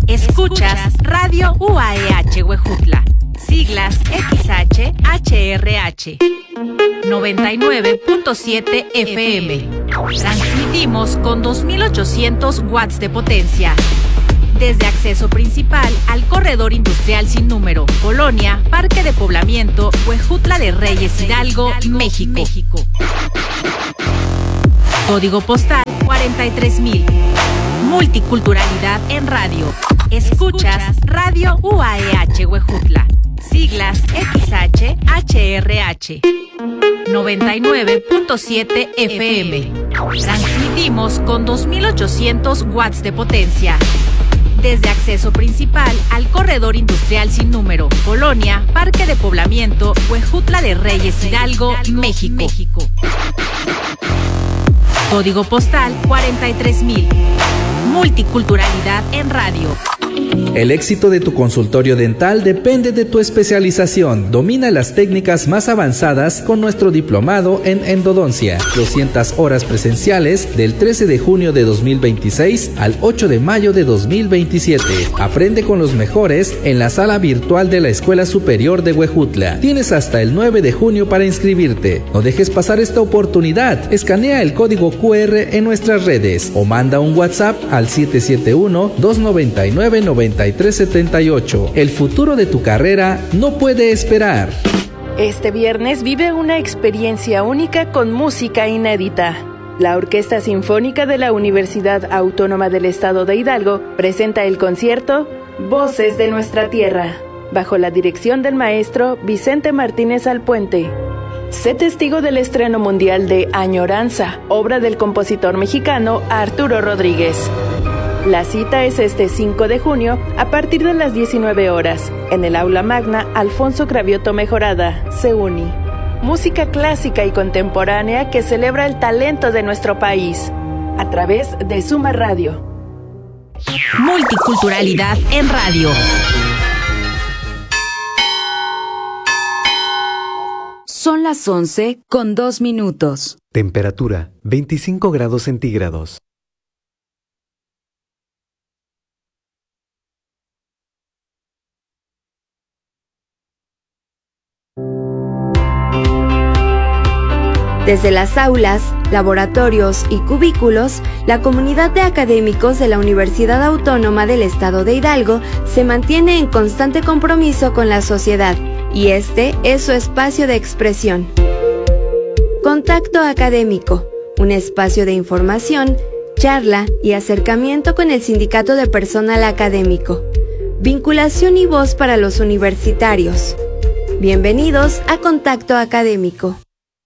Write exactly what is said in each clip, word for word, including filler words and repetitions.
Escuchas Radio U A E H Huejutla, siglas X H H R H, noventa y nueve punto siete F M. Transmitimos con dos mil ochocientos watts de potencia. Desde acceso principal al corredor industrial sin número, Colonia, Parque de Poblamiento, Huejutla de Reyes, Hidalgo, México. Código postal cuarenta y tres mil. Multiculturalidad en radio. Escuchas Radio U A E H Huejutla, siglas X H H R H, noventa y nueve punto siete F M. Transmitimos con dos mil ochocientos watts de potencia. Desde acceso principal al corredor industrial sin número, Colonia, Parque de Poblamiento, Huejutla de Reyes, Hidalgo, México. Código postal cuarenta y tres mil. Multiculturalidad en radio. El éxito de tu consultorio dental depende de tu especialización. Domina las técnicas más avanzadas con nuestro diplomado en endodoncia. doscientas horas presenciales del trece de junio de dos mil veintiséis al ocho de mayo de dos mil veintisiete. Aprende con los mejores en la sala virtual de la Escuela Superior de Huejutla. Tienes hasta el nueve de junio para inscribirte. No dejes pasar esta oportunidad. Escanea el código Q R en nuestras redes o manda un WhatsApp al siete siete uno, dos nueve nueve, noventa y tres setenta y ocho. El futuro de tu carrera no puede esperar. Este viernes vive una experiencia única con música inédita. La Orquesta Sinfónica de la Universidad Autónoma del Estado de Hidalgo presenta el concierto Voces de Nuestra Tierra, bajo la dirección del maestro Vicente Martínez Alpuente. Sé testigo del estreno mundial de Añoranza, obra del compositor mexicano Arturo Rodríguez. La cita es este cinco de junio a partir de las diecinueve horas en el Aula Magna Alfonso Cravioto Mejorada, CEUNI. Música clásica y contemporánea que celebra el talento de nuestro país a través de Suma Radio. Multiculturalidad en radio. Son las once con dos minutos. Temperatura veinticinco grados centígrados. Desde las aulas, laboratorios y cubículos, la comunidad de académicos de la Universidad Autónoma del Estado de Hidalgo se mantiene en constante compromiso con la sociedad, y este es su espacio de expresión. Contacto Académico, un espacio de información, charla y acercamiento con el Sindicato de Personal Académico. Vinculación y voz para los universitarios. Bienvenidos a Contacto Académico.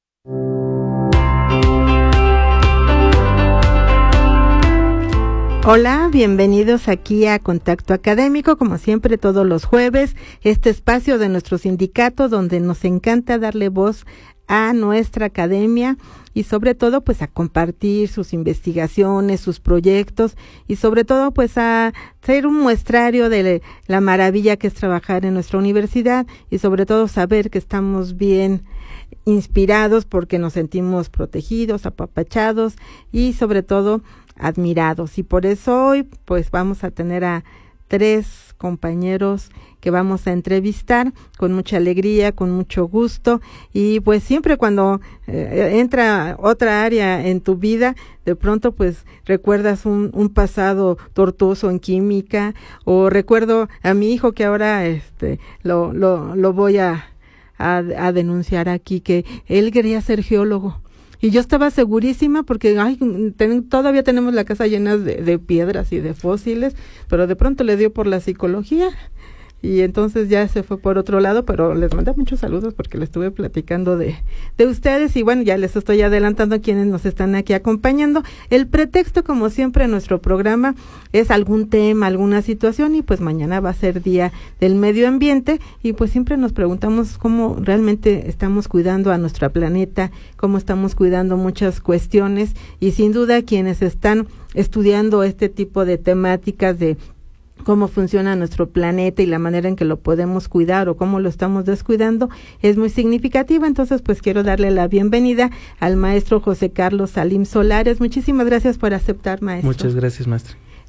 Hola, bienvenidos aquí a Contacto Académico, como siempre todos los jueves, este espacio de nuestro sindicato donde nos encanta darle voz a nuestra academia y sobre todo pues a compartir sus investigaciones, sus proyectos y sobre todo pues a ser un muestrario de la maravilla que es trabajar en nuestra universidad y sobre todo saber que estamos bien inspirados porque nos sentimos protegidos, apapachados y sobre todo admirados. Y por eso hoy pues vamos a tener a tres compañeros que vamos a entrevistar con mucha alegría, con mucho gusto y pues siempre cuando eh, entra otra área en tu vida, de pronto pues recuerdas un, un pasado tortuoso en química o recuerdo a mi hijo que ahora este lo lo lo voy a a, a denunciar aquí que él quería ser geólogo. Y yo estaba segurísima porque ay, ten, todavía tenemos la casa llena de, de piedras y de fósiles, pero de pronto le dio por la psicología y entonces ya se fue por otro lado, pero les mandé muchos saludos porque les estuve platicando de, de ustedes y bueno, ya les estoy adelantando a quienes nos están aquí acompañando. El pretexto, como siempre en nuestro programa, es algún tema, alguna situación y pues mañana va a ser Día del Medio Ambiente y pues siempre nos preguntamos cómo realmente estamos cuidando a nuestro planeta, cómo estamos cuidando muchas cuestiones y sin duda quienes están estudiando este tipo de temáticas de cómo funciona nuestro planeta y la manera en que lo podemos cuidar o cómo lo estamos descuidando es muy significativa. Entonces pues quiero darle la bienvenida al maestro José Carlos Salim Solares. Muchísimas gracias por aceptar, maestro. Muchas gracias, maestra.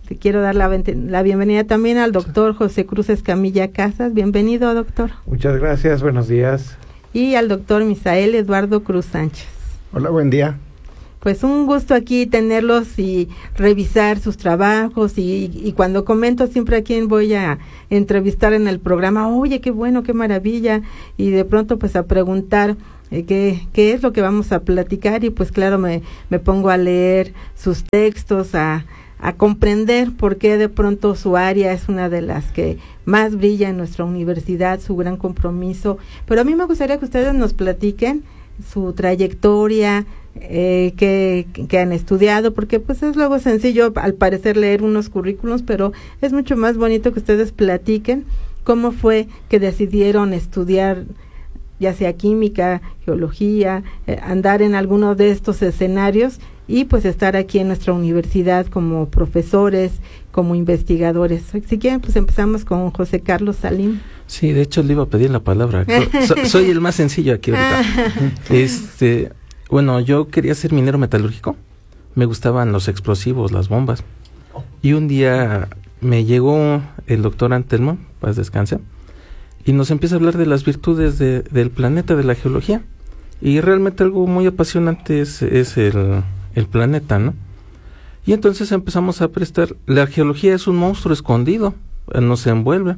Te quiero dar la, la bienvenida también al doctor José Cruz Escamilla Casas. Bienvenido, doctor. Muchas gracias, buenos días. Y al doctor Misael Eduardo Cruz Sánchez. Hola, buen día. Pues un gusto aquí tenerlos y revisar sus trabajos y, y cuando comento siempre a quien voy a entrevistar en el programa, oye, qué bueno, qué maravilla, y de pronto pues a preguntar eh, qué, qué es lo que vamos a platicar y pues claro, me, me pongo a leer sus textos, a, a comprender por qué de pronto su área es una de las que más brilla en nuestra universidad, su gran compromiso, pero a mí me gustaría que ustedes nos platiquen su trayectoria, eh, que, que han estudiado, porque pues es luego sencillo al parecer leer unos currículos, pero es mucho más bonito que ustedes platiquen cómo fue que decidieron estudiar ya sea química, geología, eh, andar en alguno de estos escenarios y pues estar aquí en nuestra universidad como profesores, como investigadores. Si quieren, pues empezamos con José Carlos Salim. Sí, de hecho le iba a pedir la palabra. So, soy el más sencillo aquí ahorita. Este, bueno, yo quería ser minero metalúrgico. Me gustaban los explosivos, las bombas. Y un día me llegó el doctor Antelmo, paz descanse, y nos empieza a hablar de las virtudes de, del planeta, de la geología. Y realmente algo muy apasionante es, es el, el planeta, ¿no? Y entonces empezamos a prestar, la geología es un monstruo escondido, nos envuelve.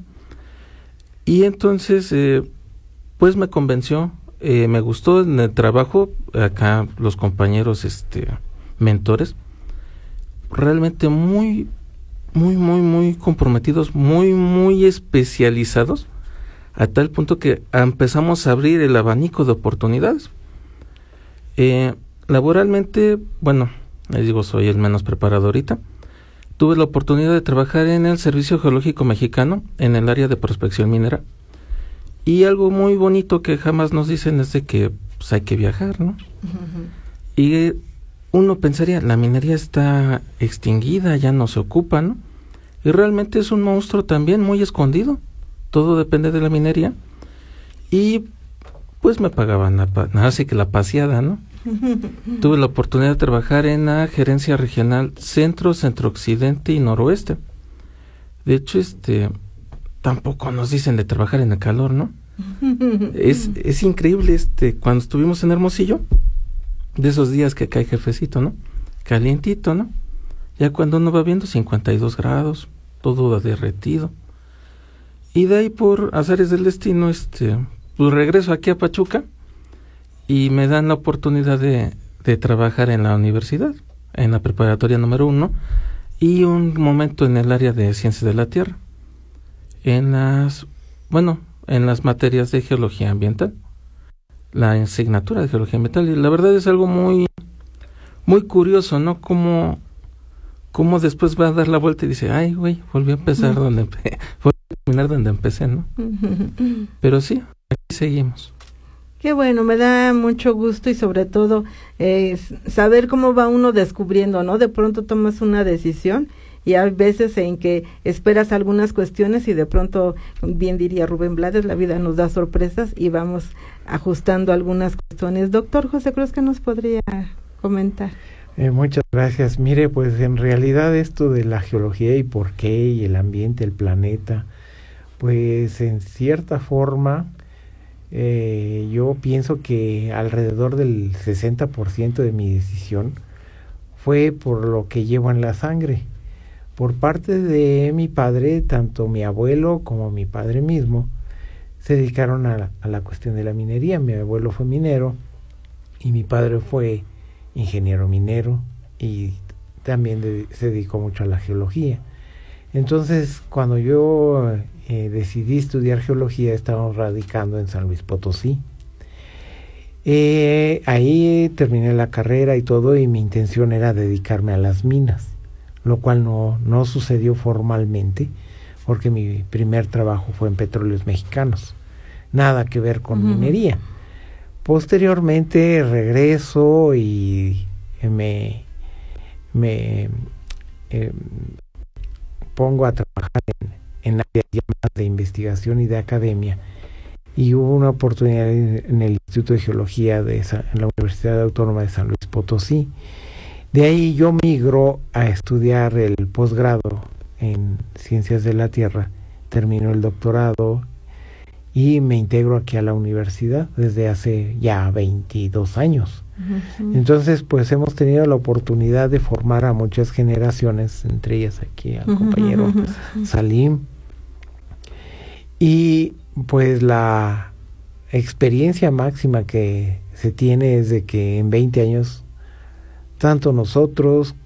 Y entonces, eh, pues me convenció, eh, me gustó en el trabajo, acá los compañeros, este, mentores, realmente muy, muy, muy, muy comprometidos, muy, muy especializados, a tal punto que empezamos a abrir el abanico de oportunidades. Eh, laboralmente, bueno, les digo, soy el menos preparado ahorita. Tuve la oportunidad de trabajar en el Servicio Geológico Mexicano, en el área de prospección minera. Y algo muy bonito que jamás nos dicen es de que pues, hay que viajar, ¿no? Uh-huh. Y uno pensaría, la minería está extinguida, ya no se ocupa, ¿no? Y realmente es un monstruo también muy escondido. Todo depende de la minería. Y pues me pagaban, la, así que la paseada, ¿no? Tuve la oportunidad de trabajar en la gerencia regional Centro, Centro Occidente y Noroeste. De hecho, este, tampoco nos dicen de trabajar en el calor, ¿no? es, es increíble, este, cuando estuvimos en Hermosillo, de esos días que cae jefecito, ¿no? Calientito, ¿no? Ya cuando uno va viendo cincuenta y dos grados, todo derretido. Y de ahí por azares del destino, este, pues regreso aquí a Pachuca y me dan la oportunidad de, de trabajar en la universidad, en la preparatoria número uno, y un momento en el área de ciencias de la tierra, en las, bueno, en las materias de geología ambiental, la asignatura de geología ambiental, y la verdad es algo muy, muy curioso, ¿no? Como, como después va a dar la vuelta y dice, ay, güey, volví a empezar uh-huh. donde empecé, volví a terminar donde empecé, ¿no? Uh-huh. Pero sí, aquí seguimos. Qué bueno, me da mucho gusto y sobre todo eh, saber cómo va uno descubriendo, ¿no? De pronto tomas una decisión y hay veces en que esperas algunas cuestiones y de pronto, bien diría Rubén Blades, la vida nos da sorpresas y vamos ajustando algunas cuestiones. Doctor José Cruz, ¿qué nos podría comentar? Eh, muchas gracias. Mire, pues en realidad esto de la geología y por qué y el ambiente, el planeta, pues en cierta forma eh, yo pienso que alrededor del sesenta por ciento de mi decisión fue por lo que llevo en la sangre. Por parte de mi padre, tanto mi abuelo como mi padre mismo se dedicaron a la, a la cuestión de la minería. Mi abuelo fue minero y mi padre fue ingeniero minero y también de, se dedicó mucho a la geología. Entonces, cuando yo eh, decidí estudiar geología, estábamos radicando en San Luis Potosí. Eh, ahí terminé la carrera y todo, y mi intención era dedicarme a las minas, lo cual no, no sucedió formalmente, porque mi primer trabajo fue en Petróleos Mexicanos, nada que ver con uh-huh. minería. Posteriormente regreso y me, me eh, pongo a trabajar en, en áreas de investigación y de academia, y hubo una oportunidad en, en el Instituto de Geología de San, en la Universidad Autónoma de San Luis Potosí. De ahí yo migro a estudiar el posgrado en Ciencias de la Tierra, termino el doctorado y me integro aquí a la universidad desde hace ya veintidós años. Uh-huh. Entonces, pues hemos tenido la oportunidad de formar a muchas generaciones, entre ellas aquí al uh-huh, compañero uh-huh. Salim. Y pues la experiencia máxima que se tiene es de que en veinte años, tanto nosotros